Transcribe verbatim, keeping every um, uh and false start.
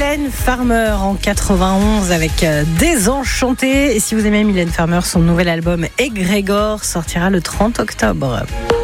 Mylène Farmer en quatre-vingt-onze avec Désenchanté. Et si vous aimez Mylène Farmer, son nouvel album Egrégore sortira le trente octobre.